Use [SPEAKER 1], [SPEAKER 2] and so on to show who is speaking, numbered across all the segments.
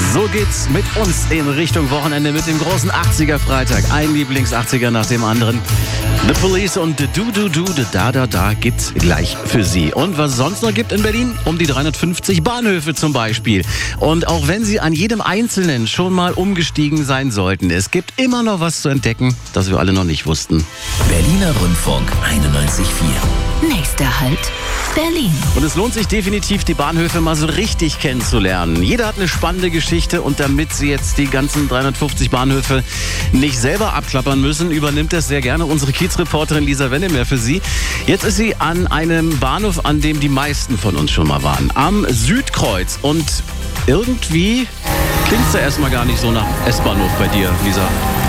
[SPEAKER 1] So geht's mit uns in Richtung Wochenende mit dem großen 80er-Freitag. Ein Lieblings-80er nach dem anderen. The Police und Du, Da gibt's gleich für Sie. Und was es sonst noch gibt in Berlin? Um die 350 Bahnhöfe zum Beispiel. Und auch wenn Sie an jedem einzelnen schon mal umgestiegen sein sollten, es gibt immer noch was zu entdecken, das wir alle noch nicht wussten.
[SPEAKER 2] Berliner Rundfunk 91.4.
[SPEAKER 3] Nächster Halt, Berlin.
[SPEAKER 1] Und es lohnt sich definitiv, die Bahnhöfe mal so richtig kennenzulernen. Jeder hat eine spannende Geschichte und damit Sie jetzt die ganzen 350 Bahnhöfe nicht selber abklappern müssen, übernimmt das sehr gerne unsere Kiezreporterin Lisa Wennemer für Sie. Jetzt ist sie an einem Bahnhof, an dem die meisten von uns schon mal waren. Am Südkreuz. Und irgendwie klingt es ja erstmal gar nicht so nach S-Bahnhof bei dir, Lisa.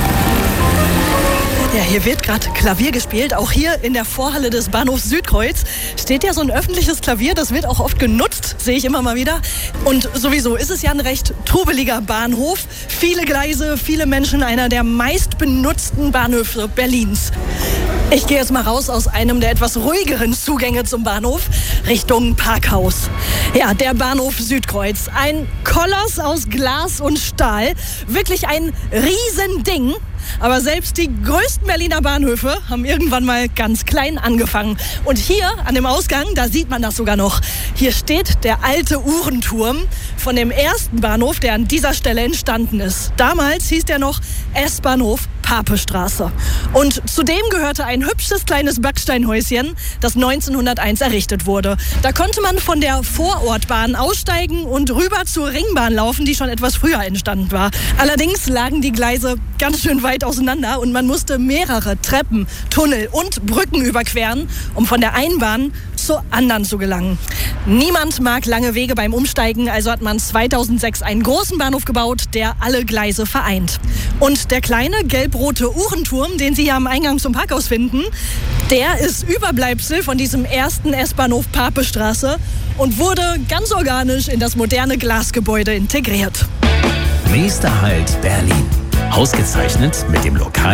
[SPEAKER 4] Ja, hier wird gerade Klavier gespielt. Auch hier in der Vorhalle des Bahnhofs Südkreuz steht ja so ein öffentliches Klavier. Das wird auch oft genutzt, sehe ich immer mal wieder. Und sowieso ist es ja ein recht trubeliger Bahnhof. Viele Gleise, viele Menschen, einer der meistbenutzten Bahnhöfe Berlins. Ich gehe jetzt mal raus aus einem der etwas ruhigeren Zugänge zum Bahnhof, Richtung Parkhaus. Ja, der Bahnhof Südkreuz. Ein Koloss aus Glas und Stahl. Wirklich ein Riesending. Aber selbst die größten Berliner Bahnhöfe haben irgendwann mal ganz klein angefangen. Und hier an dem Ausgang, da sieht man das sogar noch. Hier steht der alte Uhrenturm von dem ersten Bahnhof, der an dieser Stelle entstanden ist. Damals hieß der noch S-Bahnhof Papestraße. Und zudem gehörte ein hübsches kleines Backsteinhäuschen, das 1901 errichtet wurde. Da konnte man von der Vorortbahn aussteigen und rüber zur Ringbahn laufen, die schon etwas früher entstanden war. Allerdings lagen die Gleise ganz schön weit auseinander und man musste mehrere Treppen, Tunnel und Brücken überqueren, um von der einen Bahn zur anderen zu gelangen. Niemand mag lange Wege beim Umsteigen, also hat man 2006 einen großen Bahnhof gebaut, der alle Gleise vereint. Und der kleine gelb-rote Uhrenturm, den Sie hier am Eingang zum Parkhaus finden, der ist Überbleibsel von diesem ersten S-Bahnhof Papestraße und wurde ganz organisch in das moderne Glasgebäude integriert.
[SPEAKER 2] Nächster Halt, Berlin. Ausgezeichnet mit dem Lokal